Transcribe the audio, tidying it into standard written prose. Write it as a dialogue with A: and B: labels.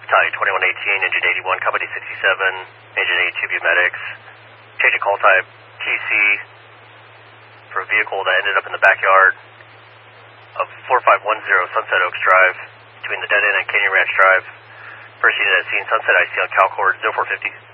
A: Battalion 2118, Engine 81, Company 67, Engine 82 medics. Changing call type, TC, for a vehicle that ended up in the backyard of 4510 Sunset Oaks Drive, between the dead end and Canyon Ranch Drive. First unit at scene, Sunset IC on Calcord 0450.